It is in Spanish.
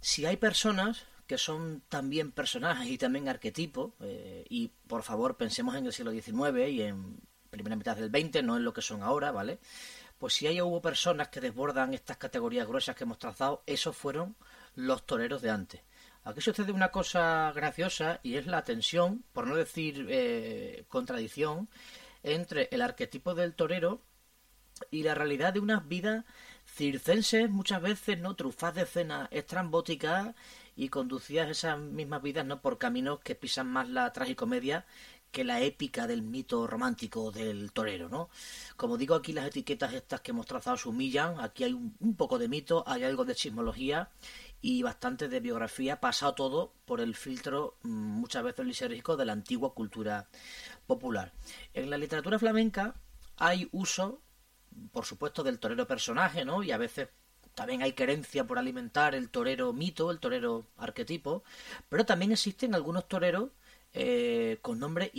Si hay personas que son también personajes y también arquetipos, y por favor pensemos en el siglo XIX y en primera mitad del XX, no en lo que son ahora, ¿vale? Pues si hubo personas que desbordan estas categorías gruesas que hemos trazado, esos fueron los toreros de antes. Aquí sucede una cosa graciosa y es la tensión, por no decir contradicción, entre el arquetipo del torero y la realidad de unas vidas circenses muchas veces, ¿no? Trufas de escenas estrambóticas y conducidas esas mismas vidas, ¿no? Por caminos que pisan más la tragicomedia que la épica del mito romántico del torero, ¿no? Como digo, aquí las etiquetas estas que hemos trazado se humillan, aquí hay un poco de mito, hay algo de chismología y bastante de biografía, pasado todo por el filtro muchas veces lisérgico de la antigua cultura popular. En la literatura flamenca hay uso, por supuesto, del torero personaje, ¿no? Y a veces también hay querencia por alimentar el torero mito, el torero arquetipo, pero también existen algunos toreros con nombre